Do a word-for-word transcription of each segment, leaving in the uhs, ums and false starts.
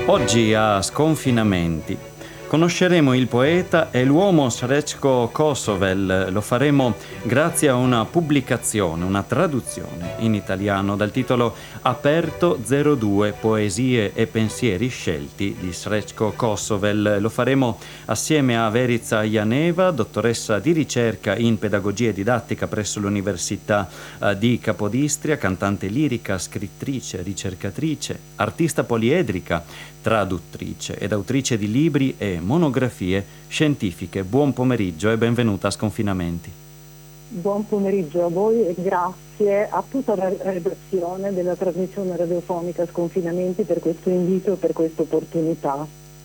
Oggi a Sconfinamenti conosceremo il poeta e l'uomo Srećko Kosovel. Lo faremo grazie a una pubblicazione, una traduzione in italiano dal titolo Aperto zero due Poesie e pensieri scelti di Srećko Kosovel. Lo faremo assieme a Verica Janeva, dottoressa di ricerca in pedagogia e didattica presso l'Università eh, di Capodistria, cantante lirica, scrittrice, ricercatrice, artista poliedrica, traduttrice ed autrice di libri e monografie scientifiche. Buon pomeriggio e benvenuta a Sconfinamenti. Buon pomeriggio a voi e grazie a tutta la redazione della trasmissione radiofonica Sconfinamenti per questo invito e per questa opportunità.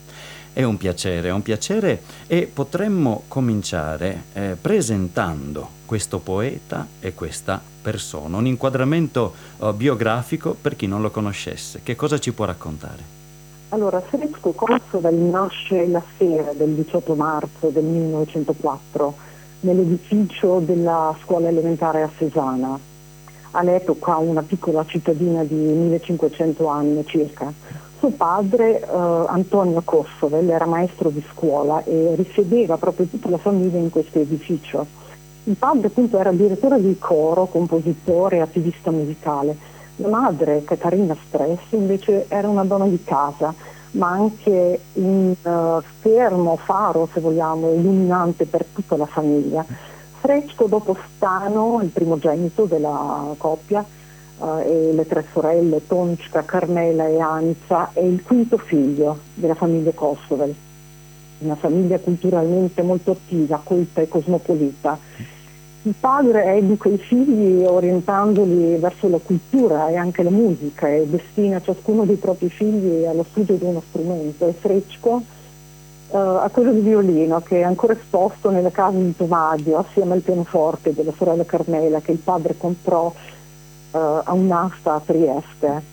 È un piacere, è un piacere e potremmo cominciare eh, presentando questo poeta e questa persona, un inquadramento eh, biografico per chi non lo conoscesse. Che cosa ci può raccontare? Allora, Srećko Kosovel nasce la sera del diciotto marzo del millenovecentoquattro nell'edificio della scuola elementare a Sesana, all'epoca una piccola cittadina di millecinquecento anni circa. Suo padre, eh, Antonio Kosovel, era maestro di scuola e risiedeva proprio tutta la famiglia in questo edificio. Il padre appunto era direttore di coro, compositore e attivista musicale. La madre, Caterina Stress, invece era una donna di casa, ma anche un uh, schermo, faro se vogliamo, illuminante per tutta la famiglia. Srećko, dopo Stano, il primogenito della coppia, uh, e le tre sorelle, Tončka, Carmela e Anica, è il quinto figlio della famiglia Kosovel, una famiglia culturalmente molto attiva, colta e cosmopolita. Il padre educa i figli orientandoli verso la cultura e anche la musica e destina ciascuno dei propri figli allo studio di uno strumento. E Srećko uh, a quello di violino, che è ancora esposto nella casa di Tomadio assieme al pianoforte della sorella Carmela che il padre comprò uh, a un'asta a Trieste.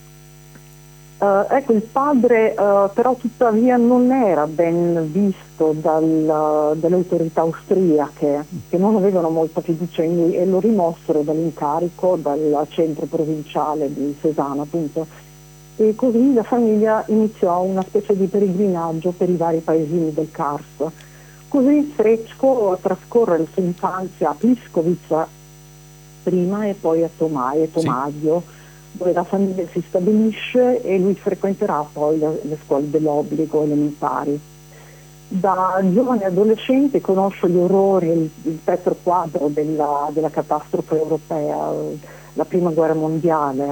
Uh, ecco, il padre uh, però tuttavia non era ben visto dal, uh, dalle autorità austriache, che non avevano molta fiducia in lui e lo rimossero dall'incarico dal centro provinciale di Sesana, appunto. E così la famiglia iniziò una specie di peregrinaggio per i vari paesini del Kars. Così Srećko trascorre la sua infanzia a Pliskovica prima e poi a Tomaj e Tomadio, sì, dove la famiglia si stabilisce e lui frequenterà poi le, le scuole dell'obbligo elementari. Da giovane adolescente conosce gli orrori, il, il petro quadro della, della catastrofe europea, la prima guerra mondiale,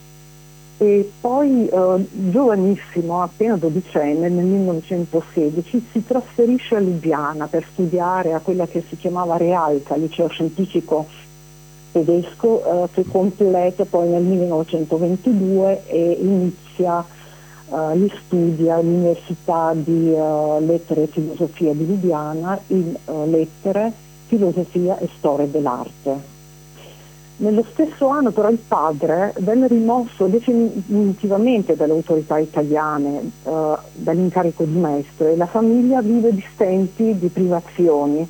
e poi eh, giovanissimo, appena dodicenne, nel millenovecentosedici si trasferisce a Lubiana per studiare a quella che si chiamava Realca, liceo scientifico tedesco, eh, che completa poi nel millenovecentoventidue e inizia eh, gli studi all'Università di eh, Lettere e Filosofia di Lubiana in eh, Lettere, Filosofia e Storia dell'Arte. Nello stesso anno però il padre venne rimosso definitivamente dalle autorità italiane eh, dall'incarico di maestro e la famiglia vive di stenti, di privazioni.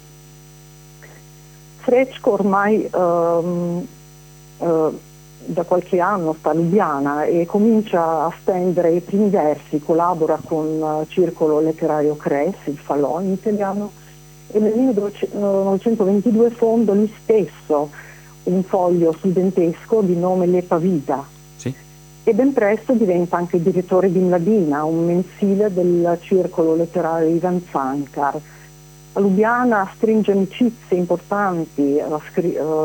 Srećko ormai um, uh, da qualche anno sta a Lubiana e comincia a stendere i primi versi, collabora con uh, Circolo Letterario Cres, il falò in italiano, e nel millenovecentoventidue fonda lui stesso un foglio studentesco di nome Lepa Vida. Sì. E ben presto diventa anche direttore di Mladina, un mensile del Circolo Letterario Ivan Cankar. A Lubiana stringe amicizie importanti, uh, scri- uh,